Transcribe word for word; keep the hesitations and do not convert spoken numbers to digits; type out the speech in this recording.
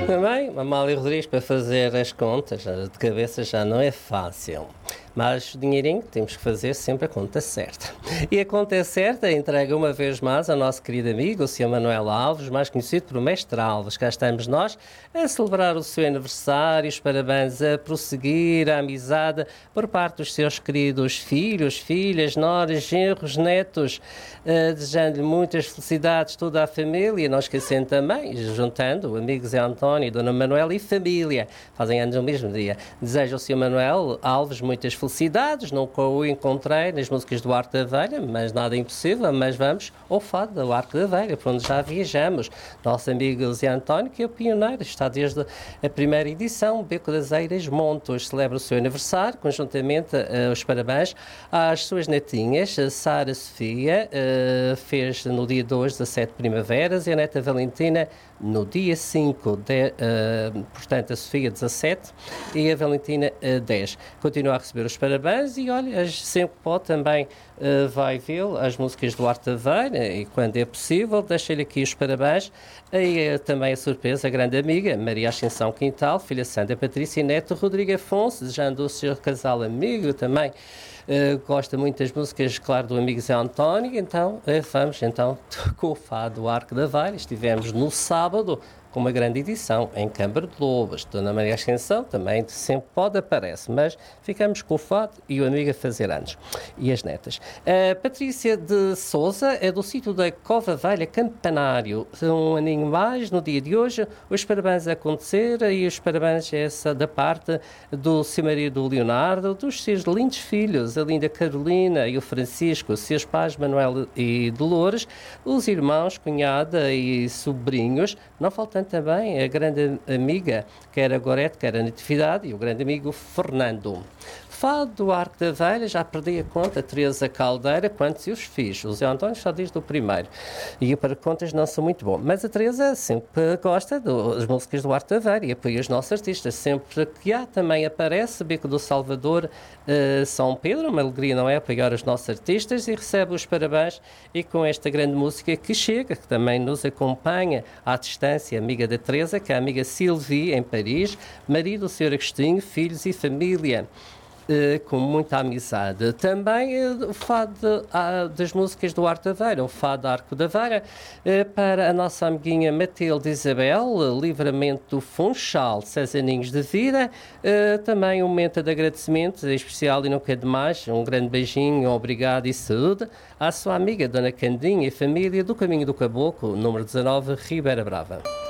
Também, Amália Rodrigues, para fazer as contas de cabeça já não é fácil. Mas o dinheirinho temos que fazer sempre a conta certa. E a conta é certa, entrega uma vez mais ao nosso querido amigo, o senhor Manuel Alves, mais conhecido por Mestre Alves. Cá estamos nós a celebrar o seu aniversário, os parabéns a prosseguir, a amizade por parte dos seus queridos filhos, filhas, noras, genros, netos, uh, desejando-lhe muitas felicidades, toda a família, não esquecendo também, juntando o amigo Zé António, Dona Manuela e família, fazem anos no mesmo dia. Desejo ao senhor Manuel Alves muitas felicidades, nunca o encontrei nas músicas do Arco da Velha, mas nada impossível, mas vamos ao fado do Arco da Velha, por onde já viajamos. Nosso amigo Zé António, que é o pioneiro, está desde a primeira edição, Beco das Eiras Montos, celebra o seu aniversário, conjuntamente uh, os parabéns às suas netinhas, a Sara Sofia, uh, fez no dia dois, dezassete primaveras, e a neta Valentina no dia cinco, de, uh, portanto a Sofia dezassete e a Valentina uh, dez. Continua a receber os parabéns e olha, sempre pode também uh, vai vê-lo, as músicas do Arte da Velha, e quando é possível, deixa-lhe aqui os parabéns. E uh, também a surpresa, a grande amiga Maria Ascensão Quintal, filha Sandra Patrícia e neto Rodrigo Afonso, desejando o seu casal amigo também. Uh, gosta muito das músicas, claro, do amigo Zé António, então uh, vamos então com o fado do Arco da Velha. Estivemos no sábado com uma grande edição em Câmara de Lobos. Dona Maria Ascensão também sempre pode aparece, mas ficamos com o fado e o amigo a fazer anos. E as netas. A Patrícia de Souza é do sítio da Cova Velha Campanário. Um aninho mais no dia de hoje. Os parabéns a acontecer e os parabéns essa da parte do seu marido Leonardo, dos seus lindos filhos, a linda Carolina e o Francisco, os seus pais Manuel e Dolores, os irmãos, cunhada e sobrinhos, não faltando também a grande amiga, quer a Gorete, quer a Natividade, e o grande amigo Fernando. Fado do Arco da Velha, já perdi a conta, Teresa Caldeira, quantos eu os fiz? O Zé António só diz do primeiro. E eu para contas não sou muito bom. Mas a Teresa sempre gosta das músicas do Arco da Velha e apoia os nossos artistas. Sempre que há, também aparece Beco do Salvador, uh, São Pedro, uma alegria, não é? Apoiar os nossos artistas e recebe os parabéns e com esta grande música que chega, que também nos acompanha à distância, amiga da Teresa, que é a amiga Sylvie, em Paris, marido do senhor Agostinho, filhos e família. Uh, com muita amizade. Também uh, o fado uh, das músicas do Arco da Velha, o fado Arco da Velha, uh, para a nossa amiguinha Matilde Isabel, uh, Livramento do Funchal, seis aninhos de vida. Uh, também um momento de agradecimento especial e nunca é demais. Um grande beijinho, obrigado e saúde à sua amiga Dona Candinha e família do Caminho do Caboclo, número dezanove, Ribeira Brava.